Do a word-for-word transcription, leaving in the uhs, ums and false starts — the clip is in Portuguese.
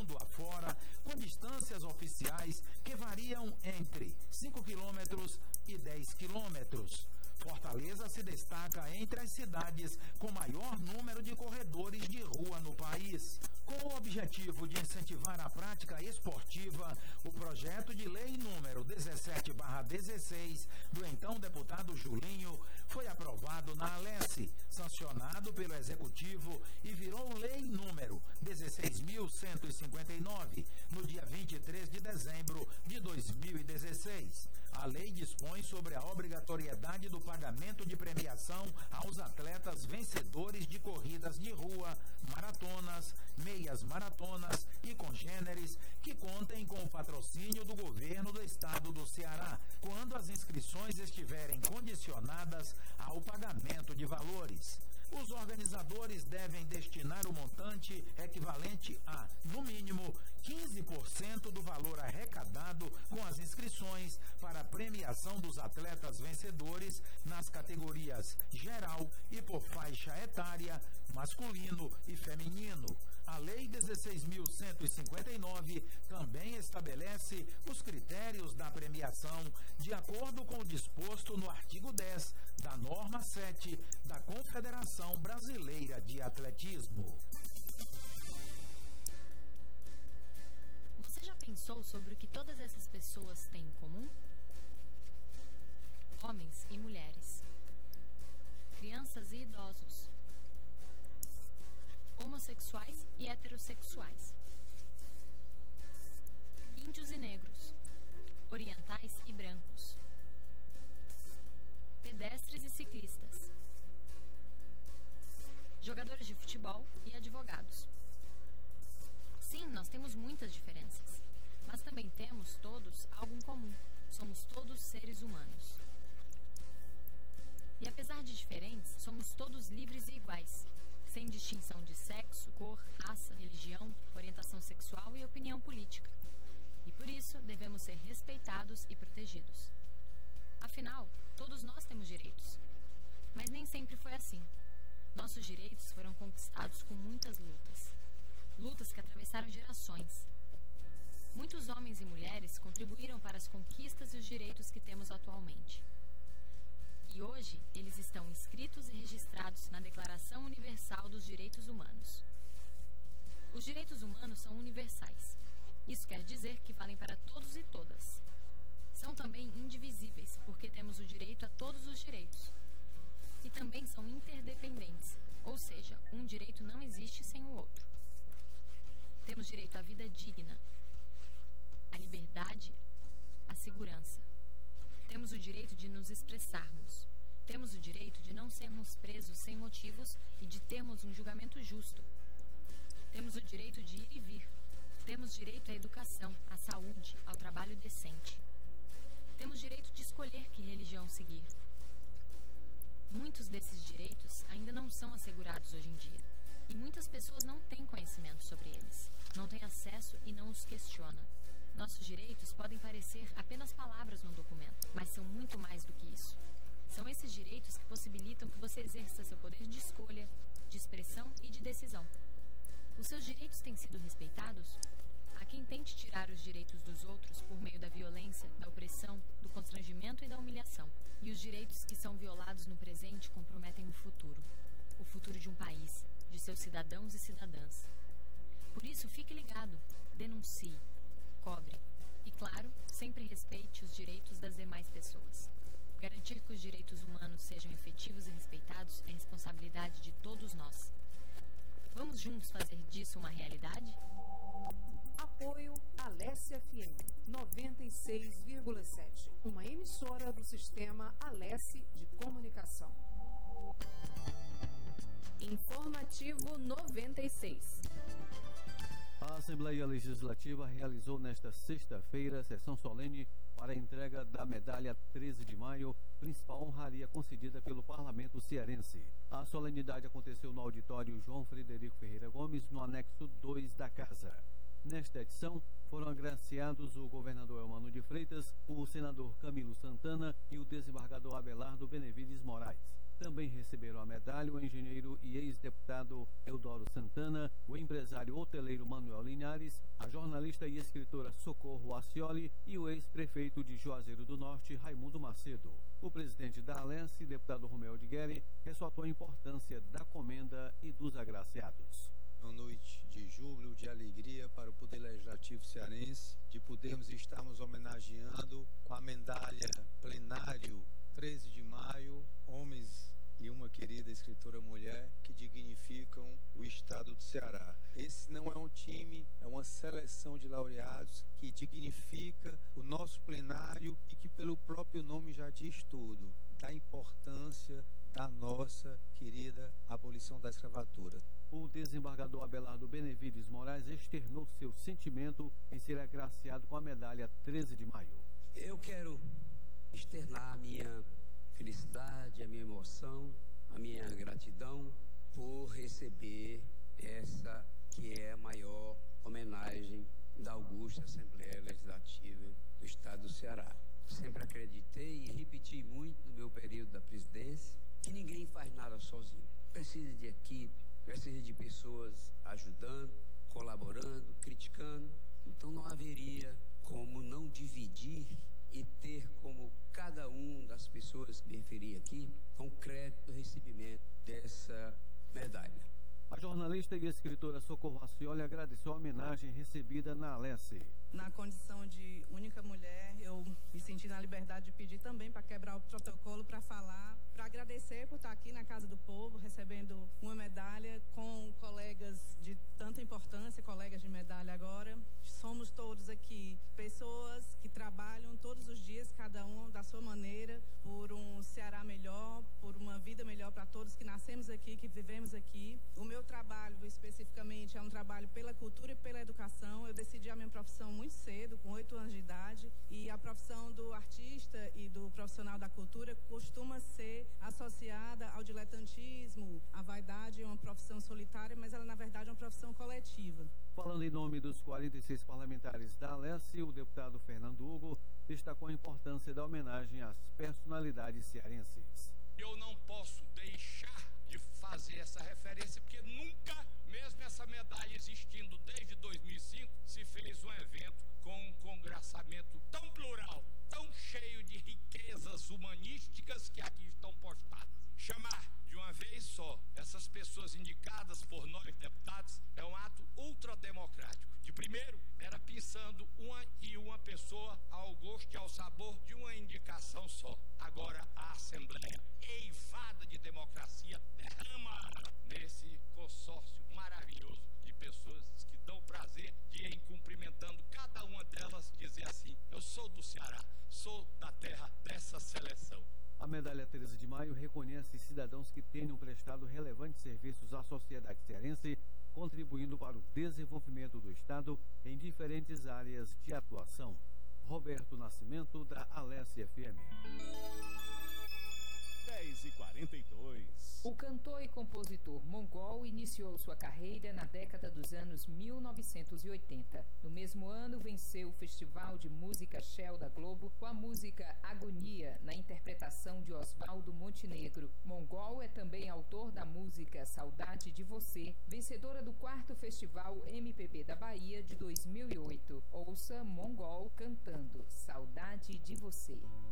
mundo afora, com distâncias oficiais que variam entre cinco quilômetros e dez quilômetros. Fortaleza se destaca entre as cidades com maior número de corredores de rua no país. Com o objetivo de incentivar a prática esportiva, o projeto de lei número dezessete barra dezesseis do então deputado Julinho foi aprovado na Alesse, sancionado pelo Executivo e virou lei número dezesseis mil cento e cinquenta e nove, no dia vinte e três de dezembro de dois mil e dezesseis. A lei dispõe sobre a obrigatoriedade do pagamento de premiação aos atletas vencedores de corridas de rua, maratonas, meias maratonas e congêneres que contem com o patrocínio do governo do estado do Ceará, quando as inscrições estiverem condicionadas ao pagamento de valores. Os organizadores devem destinar o montante equivalente a, no mínimo, quinze por cento do valor arrecadado com as inscrições para a premiação dos atletas vencedores nas categorias geral e por faixa etária, masculino e feminino. A Lei dezesseis mil cento e cinquenta e nove também estabelece os critérios da premiação de acordo com o disposto no artigo dez da norma sete da Confederação Brasileira de Atletismo. Você já pensou sobre o que todas essas pessoas têm em comum? Homens e mulheres, crianças e idosos, homossexuais e heterossexuais, índios e negros, orientais e brancos, pedestres e ciclistas, jogadores de futebol e advogados. Sim, nós temos muitas diferenças, mas também temos todos algo em comum. Somos todos seres humanos. E apesar de diferentes, somos todos livres e iguais, sem distinção de sexo, cor, raça, religião, orientação sexual e opinião política. E por isso devemos ser respeitados e protegidos. Afinal, todos nós temos direitos. Mas nem sempre foi assim. Nossos direitos foram conquistados com muitas lutas. Lutas que atravessaram gerações. Muitos homens e mulheres contribuíram para as conquistas e os direitos que temos atualmente. E hoje, eles estão inscritos e registrados na Declaração Universal dos Direitos Humanos. Os direitos humanos são universais. Isso quer dizer que valem para todos e todas. São também indivisíveis, porque temos o direito a todos os direitos. E também são interdependentes, ou seja, um direito não existe sem o outro. Temos direito à vida digna, à liberdade, à segurança. Temos o direito de nos expressarmos. Temos o direito de não sermos presos sem motivos e de termos um julgamento justo. Temos o direito de ir e vir. Temos direito à educação, à saúde, ao trabalho decente. Temos direito de escolher que religião seguir. Muitos desses direitos ainda não são assegurados hoje em dia. E muitas pessoas não têm conhecimento sobre eles, não têm acesso e não os questionam. Nossos direitos podem parecer apenas palavras num documento, mas são muito mais do que isso. São esses direitos que possibilitam que você exerça seu poder de escolha, de expressão e de decisão. Os seus direitos têm sido respeitados? Há quem tente tirar os direitos dos outros por meio da violência, da opressão, do constrangimento e da humilhação. E os direitos que são violados no presente comprometem o futuro. O futuro de um país, de seus cidadãos e cidadãs. Por isso, fique ligado, denuncie, cobre e, claro, sempre respeite os direitos das demais pessoas. Garantir que os direitos humanos sejam efetivos e respeitados é responsabilidade de todos nós. Vamos juntos fazer disso uma realidade? Apoio Alesse F M noventa e seis vírgula sete, uma emissora do Sistema Alesse de Comunicação. Informativo noventa e seis. A Assembleia Legislativa realizou nesta sexta-feira sessão solene para a entrega da medalha treze de maio, principal honraria concedida pelo Parlamento cearense. A solenidade aconteceu no auditório João Frederico Ferreira Gomes, no anexo dois da casa. Nesta edição, foram agraciados o governador Eumano de Freitas, o senador Camilo Santana e o desembargador Abelardo Benevides Moraes. Também receberam a medalha o engenheiro e ex-deputado Eudoro Santana. Santana, o empresário hoteleiro Manuel Linhares, a jornalista e escritora Socorro Acioli e o ex-prefeito de Juazeiro do Norte, Raimundo Macedo. O presidente da Alesse, deputado Romeu de Guerre, ressaltou a importância da comenda e dos agraciados. Uma noite de júbilo, de alegria para o Poder Legislativo cearense, de podermos estarmos homenageando com a medalha plenário treze de maio, homens e uma querida escritora mulher que dignificam o estado do Ceará. Esse não é um time, é uma seleção de laureados que dignifica o nosso plenário e que pelo próprio nome já diz tudo, da importância da nossa querida abolição da escravatura. O desembargador Abelardo Benevides Moraes externou seu sentimento em ser agraciado com a medalha treze de maio. Eu quero externar a minha felicidade, a minha emoção, a minha gratidão por receber essa que é a maior homenagem da augusta Assembleia Legislativa do Estado do Ceará. Sempre acreditei e repeti muito no meu período da presidência que ninguém faz nada sozinho. Precisa de equipe, precisa de pessoas ajudando, colaborando, criticando. Então não haveria como não dividir e ter como cada um das pessoas que me referi aqui concreto recebimento dessa medalha. A jornalista e escritora Socorro Acioli agradeceu a homenagem recebida na Alesse. Na condição de única mulher, eu me senti na liberdade de pedir também para quebrar o protocolo, para falar, para agradecer por estar aqui na Casa do Povo, recebendo uma medalha com colegas de tanta importância, colegas de medalha agora. Somos todos aqui pessoas que trabalham todos os dias, cada um da sua maneira, por um Ceará melhor, por uma vida melhor para todos que nascemos aqui, que vivemos aqui. O meu trabalho, especificamente, é um trabalho pela cultura e pela educação. Eu decidi a minha profissão muito cedo, com oito anos de idade, e a profissão do artista e do profissional da cultura costuma ser associada ao diletantismo, à vaidade, é uma profissão solitária, mas ela, na verdade, é uma profissão coletiva. Falando em nome dos quarenta e seis parlamentares da Alesse, o deputado Fernando Hugo destacou a importância da homenagem às personalidades cearenses. Eu não posso deixar de fazer essa referência, porque nunca, mesmo essa medalha existindo desde dois mil e cinco, se fez um evento com um congraçamento tão plural, tão cheio de riquezas humanísticas que aqui estão postadas. Chamar de uma vez só essas pessoas indicadas por nós deputados é um ato ultrademocrático. De primeiro, era pensando uma e uma pessoa ao gosto e ao sabor de uma indicação só. Agora a Assembleia, eifada de democracia, derrama nesse consórcio maravilhoso de pessoas que dão prazer de, em cumprimentando cada uma delas, dizer assim: eu sou do Ceará, sou da terra dessa seleção. A medalha treze de maio reconhece cidadãos que tenham prestado relevantes serviços à sociedade cearense, contribuindo para o desenvolvimento do Estado em diferentes áreas de atuação. Roberto Nascimento, da Alesse F M. dez e quarenta e dois. O cantor e compositor mongol iniciou sua carreira na década dos anos mil novecentos e oitenta. No mesmo ano, venceu o Festival de Música Shell da Globo com a música Agonia, na interpretação de Oswaldo Montenegro. Mongol é também autor da música Saudade de Você, vencedora do quarto Festival M P B da Bahia de dois mil e oito. Ouça Mongol cantando Saudade de Você.